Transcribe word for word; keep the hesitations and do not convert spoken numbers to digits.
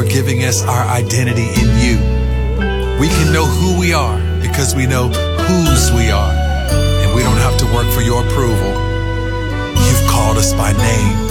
for giving us our identity in you. We can know who we are because we know whose we are. And we don't have to work for your approval. You've called us by name.